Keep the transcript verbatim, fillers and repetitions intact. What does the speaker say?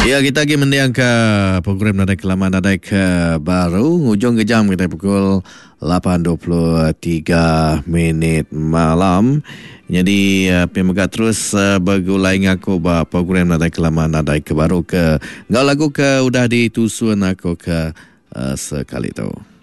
Ya, kita lagi mendiang ke program Nadai Kelaman Nadai ke baru. Hujung ke jam kita pukul lapan dua puluh tiga minit malam. Jadi uh, pemegat terus uh, bergulai ngaku bah program Nadai Kelaman Nadai ke baru ke. Ngau lagu ke udah ditusun aku ke uh, sekali tu.